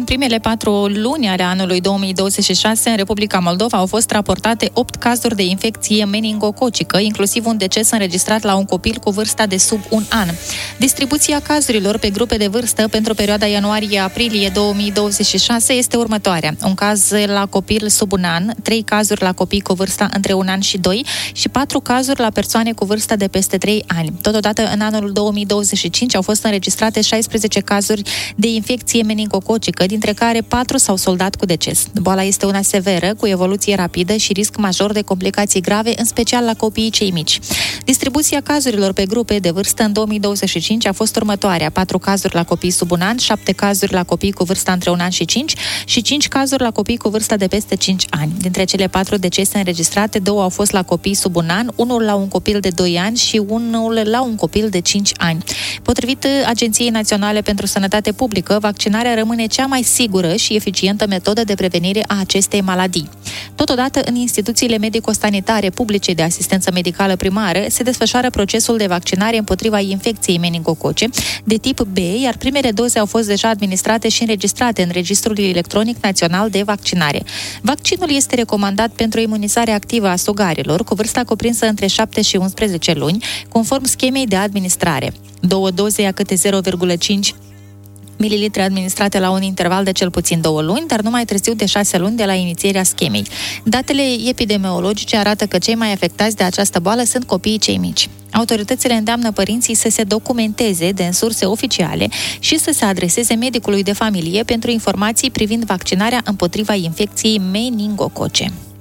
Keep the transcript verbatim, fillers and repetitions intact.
În primele patru luni ale anului două mii douăzeci și șase, în Republica Moldova au fost raportate opt cazuri de infecție meningococică, inclusiv un deces înregistrat la un copil cu vârsta de sub un an. Distribuția cazurilor pe grupe de vârstă pentru perioada ianuarie-aprilie două mii douăzeci și șase este următoarea. Un caz la copil sub un an, trei cazuri la copii cu vârsta între un an și doi și patru cazuri la persoane cu vârsta de peste trei ani. Totodată, în anul două mii douăzeci și cinci au fost înregistrate șaisprezece cazuri de infecție meningococică, dintre care patru s-au soldat cu deces. Boala este una severă, cu evoluție rapidă și risc major de complicații grave, în special la copiii cei mici. Distribuția cazurilor pe grupe de vârstă în două mii douăzeci și cinci a fost următoarea: patru cazuri la copii sub un an, șapte cazuri la copii cu vârsta între un an și cinci și cinci cazuri la copii cu vârsta de peste cinci ani. Dintre cele patru decese înregistrate, două au fost la copii sub un an, unul la un copil de doi ani și unul la un copil de cinci ani. Potrivit Agenției Naționale pentru Sănătate Publică, vaccinarea rămâne cea mai sigură și eficientă metodă de prevenire a acestei maladii. Totodată, în instituțiile medico-sanitare publice de asistență medicală primară se desfășoară procesul de vaccinare împotriva infecției meningococe de tip B, iar primele doze au fost deja administrate și înregistrate în Registrul Electronic Național de Vaccinare. Vaccinul este recomandat pentru imunizarea activă a sugarilor cu vârsta cuprinsă între șapte și unsprezece luni, conform schemei de administrare. Două doze a câte zero virgulă cinci mililitri administrate la un interval de cel puțin două luni, dar nu mai târziu de șase luni de la inițierea schemei. Datele epidemiologice arată că cei mai afectați de această boală sunt copiii cei mici. Autoritățile îndeamnă părinții să se documenteze de în surse oficiale și să se adreseze medicului de familie pentru informații privind vaccinarea împotriva infecției meningococe.